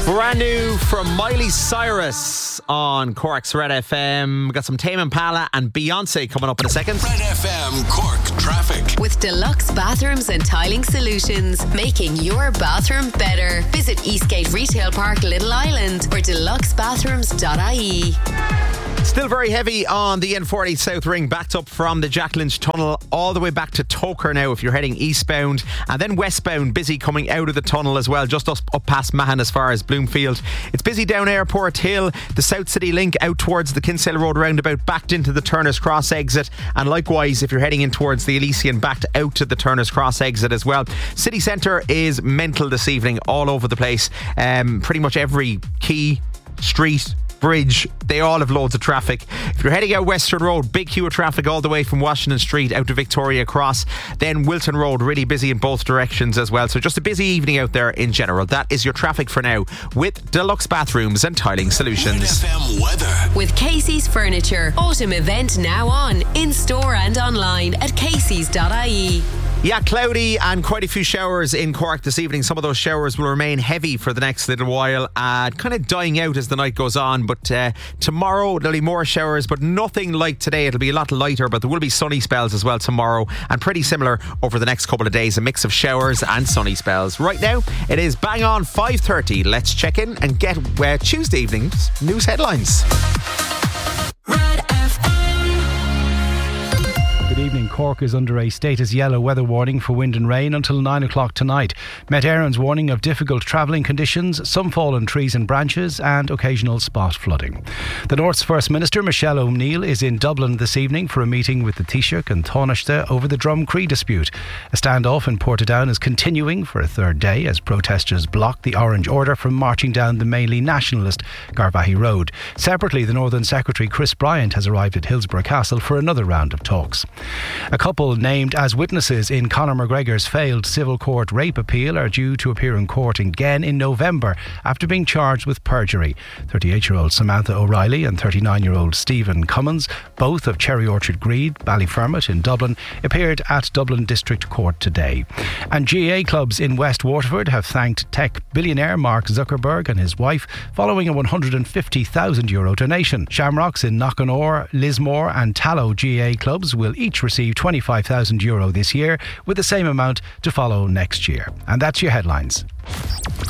Brand new from Miley Cyrus on Cork's Red FM. We've got some Tame Impala and Beyonce coming up in a second. Red FM Cork Traffic. With Deluxe Bathrooms and Tiling Solutions, making your bathroom better. Visit Eastgate Retail Park, Little Island, or deluxebathrooms.ie. Still very heavy on the N40 South Ring, backed up from the Jack Lynch Tunnel all the way back to Toker now if you're heading eastbound, and then westbound, busy coming out of the tunnel as well, just up past Mahon as far as Bloomfield. It's busy down Airport Hill, the South City Link out towards the Kinsale Road roundabout, backed into the Turner's Cross exit, and likewise if you're heading in towards the Elysian, backed out to the Turner's Cross exit as well. City Centre is mental this evening, all over the place. Pretty much every quay, street, bridge, they all have loads of traffic. If you're heading out Western Road, big queue of traffic all the way from Washington Street out to Victoria Cross. Then Wilton Road, really busy in both directions as well. So just a busy evening out there in general. That is your traffic for now with Deluxe Bathrooms and Tiling Solutions. FM weather. With Casey's Furniture. Autumn event now on, in store and online at caseys.ie. Yeah, cloudy and quite a few showers in Cork this evening. Some of those showers will remain heavy for the next little while, kind of dying out as the night goes on. But tomorrow there'll be more showers, but nothing like today. It'll be a lot lighter, but there will be sunny spells as well tomorrow, and pretty similar over the next couple of days. A mix of showers and sunny spells. Right now it is bang on 5:30. Let's check in and get Tuesday evening's news headlines. Good evening. Cork is under a status yellow weather warning for wind and rain until 9 o'clock tonight. Met Éireann's warning of difficult travelling conditions, some fallen trees and branches, and occasional spot flooding. The North's First Minister, Michelle O'Neill, is in Dublin this evening for a meeting with the Taoiseach and Taoiseach over the Drumcree dispute. A standoff in Portadown is continuing for a third day as protesters block the Orange Order from marching down the mainly nationalist Garvaghey Road. Separately, the Northern Secretary Chris Bryant has arrived at Hillsborough Castle for another round of talks. A couple named as witnesses in Conor McGregor's failed civil court rape appeal are due to appear in court again in November after being charged with perjury. 38-year-old Samantha O'Reilly and 39-year-old Stephen Cummins, both of Cherry Orchard Greed, Ballyfermot in Dublin, appeared at Dublin District Court today. And GAA clubs in West Waterford have thanked tech billionaire Mark Zuckerberg and his wife following a €150,000 donation. Shamrocks in Knockanore, Lismore and Tallow GAA clubs will each receive €25,000 this year, with the same amount to follow next year. And that's your headlines.